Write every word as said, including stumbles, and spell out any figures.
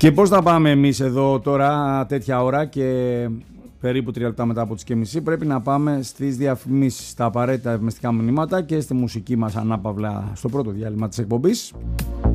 Και πώς θα πάμε εμείς εδώ τώρα τέτοια ώρα και περίπου τρία λεπτά μετά από τις και μισή? Πρέπει να πάμε στις διαφημίσεις, στα απαραίτητα ευμεστικά μηνύματα και στη μουσική μας ανάπαυλα στο πρώτο διάλειμμα της εκπομπής.